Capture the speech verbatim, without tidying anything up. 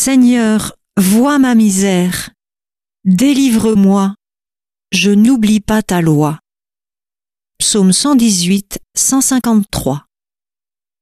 Seigneur, vois ma misère, délivre-moi, je n'oublie pas ta loi. Psaume cent dix-huit, cent cinquante-trois.